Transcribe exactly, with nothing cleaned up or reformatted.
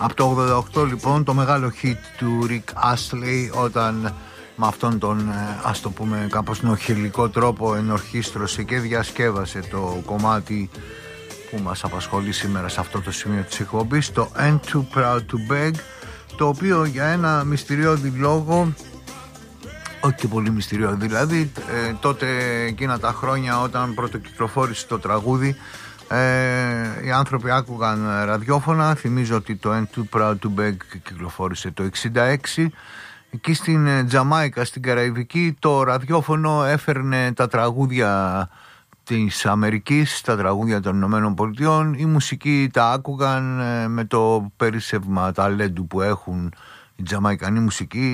Από το ογδόντα οκτώ λοιπόν το μεγάλο hit του Rick Astley, όταν με αυτόν τον, ας το πούμε κάπως νοχελικό τρόπο, ενορχίστρωσε και διασκεύασε το κομμάτι που μας απασχολεί σήμερα σε αυτό το σημείο της εκπομπής, το Ain't Too Proud To Beg, το οποίο για ένα μυστηριώδη λόγο, όχι και πολύ μυστηριώδη δηλαδή, ε, τότε εκείνα τα χρόνια όταν πρωτοκυκλοφόρησε το τραγούδι, ε, οι άνθρωποι άκουγαν ραδιόφωνα. Θυμίζω ότι το Ain't Too Proud To Beg κυκλοφόρησε το εξήντα έξι. Εκεί στην Τζαμάικα, στην Καραϊβική, το ραδιόφωνο έφερνε τα τραγούδια της Αμερικής, τα τραγούδια των Ηνωμένων Πολιτειών. Οι μουσικοί τα άκουγαν με το περίσσευμα ταλέντου που έχουν οι Τζαμαϊκανοί μουσικοί.